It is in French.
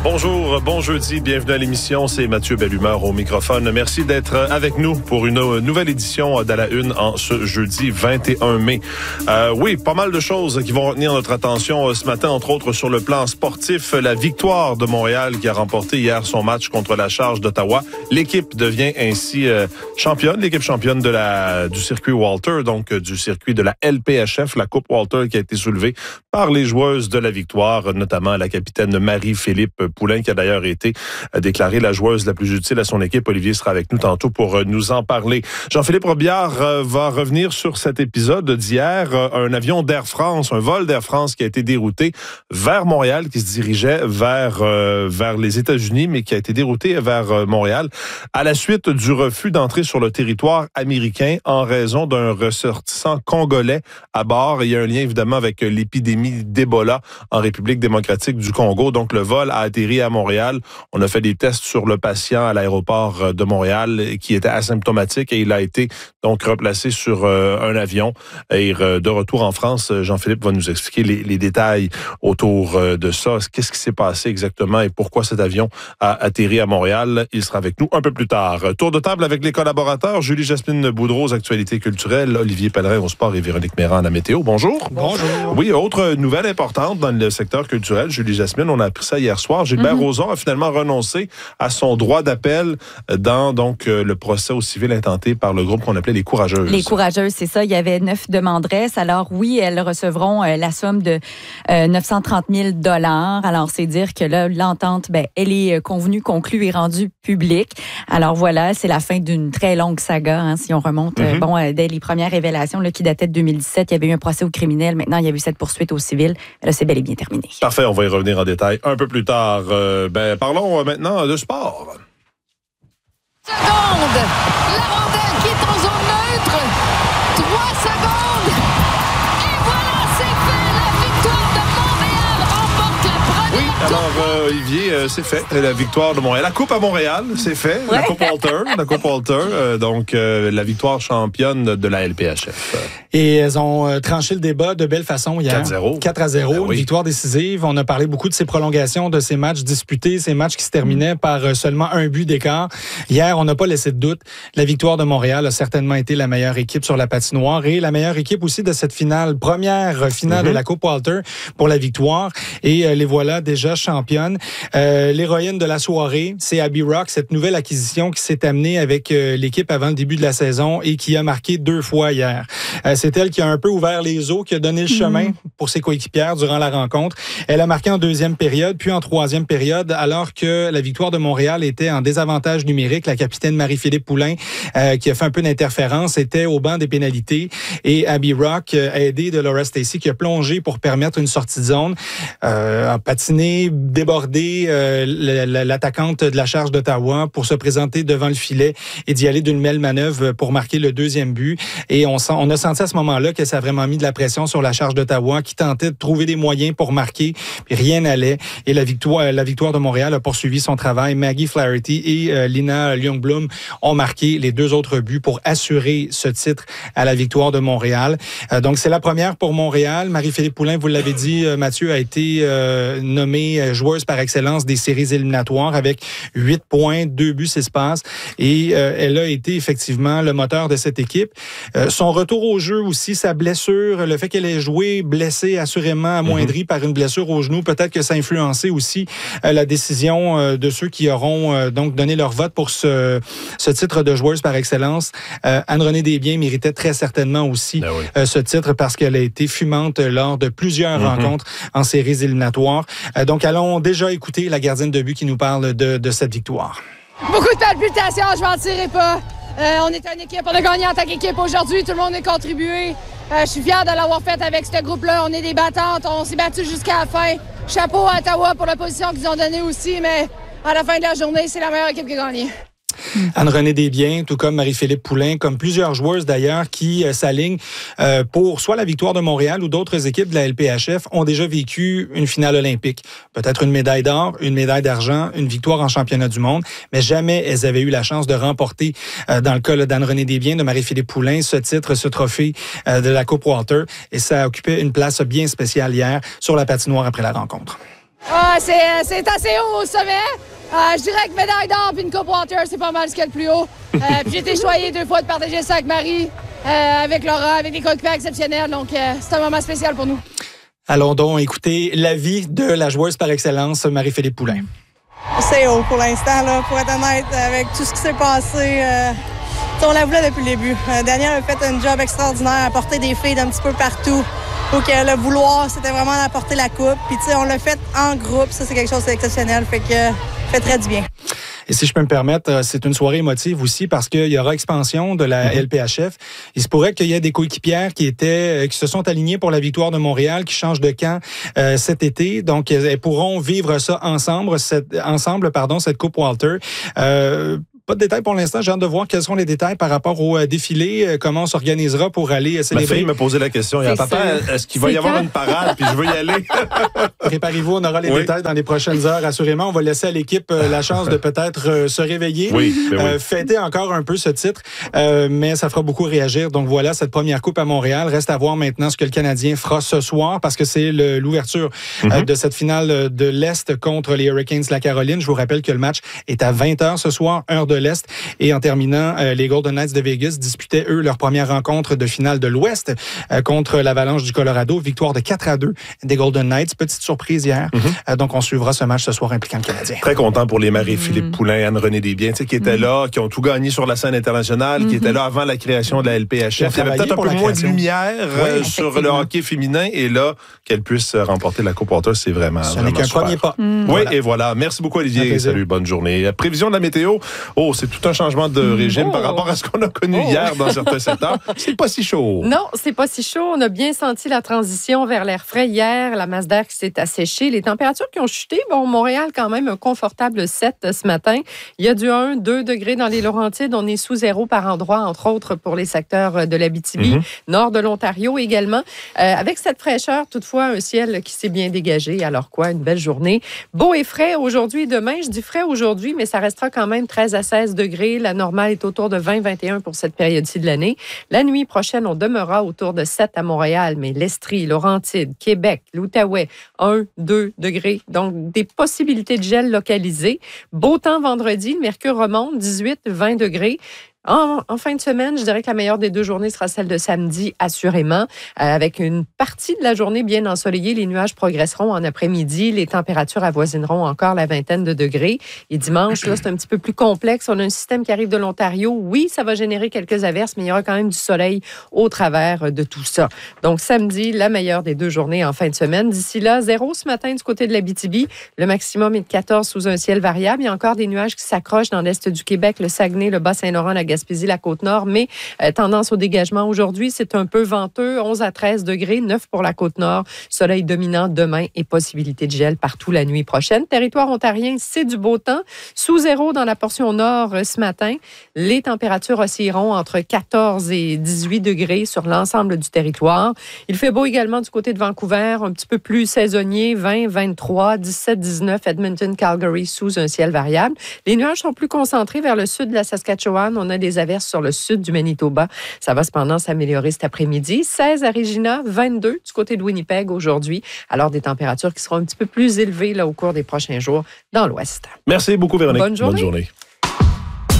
Bonjour, bon jeudi, bienvenue à l'émission, c'est Mathieu Bellumeur au microphone. Merci d'être avec nous pour une nouvelle édition d'À la Une en ce jeudi 21 mai. Oui, pas mal de choses qui vont retenir notre attention ce matin, entre autres sur le plan sportif. La victoire de Montréal qui a remporté hier son match contre la Charge d'Ottawa. L'équipe devient ainsi championne, l'équipe championne du circuit Walter, donc du circuit de la LPHF, la Coupe Walter qui a été soulevée par les joueuses de la victoire, notamment la capitaine Marie-Philippe Poulin, qui a d'ailleurs été déclarée la joueuse la plus utile à son équipe. Olivier sera avec nous tantôt pour nous en parler. Jean-Philippe Robillard va revenir sur cet épisode d'hier. Un avion d'Air France, un vol d'Air France qui a été dérouté vers Montréal, qui se dirigeait vers les États-Unis, mais qui a été dérouté vers Montréal à la suite du refus d'entrer sur le territoire américain en raison d'un ressortissant congolais à bord. Il y a un lien évidemment avec l'épidémie d'Ebola en République démocratique du Congo. Donc le vol a atterri à Montréal. On a fait des tests sur le patient à l'aéroport de Montréal qui était asymptomatique et il a été donc replacé sur un avion. Et de retour en France, Jean-Philippe va nous expliquer les détails autour de ça. Qu'est-ce qui s'est passé exactement et pourquoi cet avion a atterri à Montréal? Il sera avec nous un peu plus tard. Tour de table avec les collaborateurs. Julie-Jasmine Boudreau aux actualités culturelles, Olivier Pellerin au sport et Véronique Méran à la météo. Bonjour. Bonjour. Oui, autre nouvelle importante dans le secteur culturel, Julie-Jasmine, on a appris ça hier soir. Gilbert Rozon a finalement renoncé à son droit d'appel dans le procès au civil intenté par le groupe qu'on appelait les Courageuses. Les Courageuses, c'est ça. Il y avait 9 demanderesses. Alors oui, elles recevront la somme de 930 000 $. Alors c'est dire que là, l'entente, elle est convenue, conclue et rendue publique. Alors voilà, c'est la fin d'une très longue saga, si on remonte dès les premières révélations qui dataient de 2017. Il y avait eu un procès au criminel. Maintenant, il y a eu cette poursuite au civil. Là, c'est bel et bien terminé. Parfait, on va y revenir en détail un peu plus tard. Parlons maintenant de sport. Seconde. La rondelle qui est en zone neutre. 3 secondes. Et voilà, c'est fait. La victoire de Montréal remporte la première. Oui, alors Olivier, c'est fait. La victoire de Montréal. La Coupe à Montréal, c'est fait. Ouais. La Coupe Walter. Donc, la victoire championne de la LPHF. Et elles ont tranché le débat de belle façon hier. 4-0. 4-0, une victoire décisive. On a parlé beaucoup de ces prolongations, de ces matchs disputés, ces matchs qui se terminaient par seulement un but d'écart. Hier, on n'a pas laissé de doute. La victoire de Montréal a certainement été la meilleure équipe sur la patinoire et la meilleure équipe aussi de cette finale, première finale de la Coupe Walter pour la victoire. Et les voilà déjà championnes. L'héroïne de la soirée, c'est Abby Rock, cette nouvelle acquisition qui s'est amenée avec l'équipe avant le début de la saison et qui a marqué 2 fois hier. C'est elle qui a un peu ouvert les eaux, qui a donné le chemin pour ses coéquipières durant la rencontre. Elle a marqué en deuxième période, puis en troisième période, alors que la victoire de Montréal était en désavantage numérique. La capitaine Marie-Philippe Poulin, qui a fait un peu d'interférence, était au banc des pénalités. Et Abby Rock a aidé Delora Stacey, qui a plongé pour permettre une sortie de zone, a patiné, débordé l'attaquante de la Charge d'Ottawa pour se présenter devant le filet et d'y aller d'une belle manœuvre pour marquer le deuxième but. Et on a senti à ce moment-là que ça a vraiment mis de la pression sur la Charge d'Ottawa qui tentait de trouver des moyens pour marquer, puis rien n'allait. Et la victoire de Montréal a poursuivi son travail. Maggie Flaherty et Lina Ljungblom ont marqué les 2 autres buts pour assurer ce titre à la victoire de Montréal. Donc c'est la première pour Montréal. Marie-Philippe Poulin, vous l'avez dit, Mathieu, a été nommée joueuse par excellence des séries éliminatoires avec 8 points, 2 buts, 6 passes. Et elle a été effectivement le moteur de cette équipe. Son retour au jeu aussi, sa blessure, le fait qu'elle ait joué blessée, assurément amoindrie par une blessure au genou, peut-être que ça a influencé aussi la décision de ceux qui auront donc donné leur vote pour ce titre de joueuse par excellence. Anne-Renée Desbiens méritait très certainement aussi ce titre parce qu'elle a été fumante lors de plusieurs rencontres en séries éliminatoires. Donc allons déjà écouter la gardienne de but qui nous parle de cette victoire. Beaucoup de palpitations, je m'en tirerai pas. On est une équipe, on a gagné en tant qu'équipe aujourd'hui, tout le monde a contribué. Je suis fier de l'avoir fait avec ce groupe-là. On est des battantes, on s'est battus jusqu'à la fin. Chapeau à Ottawa pour la position qu'ils ont donnée aussi, mais à la fin de la journée, c'est la meilleure équipe qui a gagné. Anne-Renée Desbiens, tout comme Marie-Philippe Poulin, comme plusieurs joueuses d'ailleurs qui s'alignent pour soit la victoire de Montréal ou d'autres équipes de la LPHF ont déjà vécu une finale olympique. Peut-être une médaille d'or, une médaille d'argent, une victoire en championnat du monde, mais jamais elles avaient eu la chance de remporter, dans le cas d'Anne-Renée Desbiens, de Marie-Philippe Poulin, ce titre, ce trophée de la Coupe Walter. Et ça occupait une place bien spéciale hier sur la patinoire après la rencontre. C'est assez haut au sommet. Je dirais que médaille d'or puis une Coupe Walter, c'est pas mal ce qu'il y a de plus haut. Puis j'ai été choyée 2 fois de partager ça avec Marie, avec Laura, avec des coéquipiers exceptionnels. Donc, c'est un moment spécial pour nous. Allons donc écouter l'avis de la joueuse par excellence, Marie-Philippe Poulin. C'est haut pour l'instant, là, pour être honnête, avec tout ce qui s'est passé. On la voulait depuis le début. Daniel a fait un job extraordinaire à porter des filles d'un petit peu partout. Donc, le vouloir, c'était vraiment d'apporter la coupe. Puis, tu sais, on l'a fait en groupe. Ça, c'est quelque chose d'exceptionnel. Fait que, fait très du bien. Et si je peux me permettre, c'est une soirée émotive aussi parce qu'il y aura expansion de la LPHF. Il se pourrait qu'il y ait des coéquipières qui se sont alignées pour la victoire de Montréal, qui changent de camp cet été. Donc, elles pourront vivre ça ensemble, cette Coupe Walter. Pas de détails pour l'instant. J'ai hâte de voir quels sont les détails par rapport au défilé, comment on s'organisera pour aller célébrer. Ma fille me posait la question. Il y a papa, est-ce qu'il va y avoir une parade? Puis je veux y aller. Préparez-vous, on aura les détails dans les prochaines heures, assurément. On va laisser à l'équipe la chance de peut-être se réveiller, fêter encore un peu ce titre, mais ça fera beaucoup réagir. Donc voilà, cette première coupe à Montréal. Reste à voir maintenant ce que le Canadien fera ce soir, parce que c'est l'ouverture de cette finale de l'Est contre les Hurricanes de la Caroline. Je vous rappelle que le match est à 20h ce soir, heure de l'Est. Et en terminant, les Golden Knights de Vegas disputaient, eux, leur première rencontre de finale de l'Ouest contre l'Avalanche du Colorado. Victoire de 4-2 des Golden Knights. Petite surprise hier. Donc, on suivra ce match ce soir impliquant le Canadien. Très content pour les Marie-Philippe Poulin, Anne-Renée Desbiens, qui étaient là, qui ont tout gagné sur la scène internationale, qui étaient là avant la création de la LPHF. Il y avait peut-être un peu moins de lumière sur le hockey féminin. Et là, qu'elle puisse remporter la Coupe Walter, c'est vraiment Ce n'est qu'un premier pas. Oui, et voilà. Merci beaucoup, Olivier. Salut, bonne journée. Prévision de la météo. Oh, c'est tout un changement de régime par rapport à ce qu'on a connu hier dans certains secteurs. C'est pas si chaud. Non, c'est pas si chaud. On a bien senti la transition vers l'air frais hier. La masse d'air qui s'est asséchée. Les températures qui ont chuté. Bon, Montréal, quand même, un confortable 7 ce matin. Il y a du 1, 2 degrés dans les Laurentides. On est sous 0 par endroit, entre autres pour les secteurs de l'Abitibi, nord de l'Ontario également. Avec cette fraîcheur, toutefois, un ciel qui s'est bien dégagé. Alors quoi, une belle journée. Beau et frais aujourd'hui et demain. Je dis frais aujourd'hui, mais ça restera quand même 13 à 16 degrés. La normale est autour de 20-21 pour cette période-ci de l'année. La nuit prochaine, on demeurera autour de 7 à Montréal, mais l'Estrie, Laurentides, Québec, l'Outaouais, 1-2 degrés. Donc, des possibilités de gel localisées. Beau temps vendredi, le mercure remonte, 18-20 degrés. En fin de semaine, je dirais que la meilleure des 2 journées sera celle de samedi, assurément. Avec une partie de la journée bien ensoleillée, les nuages progresseront en après-midi. Les températures avoisineront encore la 20aine de degrés. Et dimanche, là, c'est un petit peu plus complexe. On a un système qui arrive de l'Ontario. Oui, ça va générer quelques averses, mais il y aura quand même du soleil au travers de tout ça. Donc, samedi, la meilleure des 2 journées en fin de semaine. D'ici là, 0 ce matin du côté de l'Abitibi. Le maximum est de 14 sous un ciel variable. Il y a encore des nuages qui s'accrochent dans l'est du Québec, le Saguenay, le Bas-Saint-Laurent, la Gaspésie, la Côte-Nord, mais tendance au dégagement aujourd'hui. C'est un peu venteux, 11 à 13 degrés, 9 pour la Côte-Nord. Soleil dominant demain et possibilité de gel partout la nuit prochaine. Territoire ontarien, c'est du beau temps. Sous 0 dans la portion nord ce matin. Les températures oscilleront entre 14 et 18 degrés sur l'ensemble du territoire. Il fait beau également du côté de Vancouver, un petit peu plus saisonnier, 20, 23, 17, 19, Edmonton, Calgary, sous un ciel variable. Les nuages sont plus concentrés vers le sud de la Saskatchewan. On a des averses sur le sud du Manitoba. Ça va cependant s'améliorer cet après-midi. 16 à Regina, 22 du côté de Winnipeg aujourd'hui. Alors, des températures qui seront un petit peu plus élevées là, au cours des prochains jours dans l'ouest. Merci beaucoup, Véronique. Bonne journée. Bonne journée.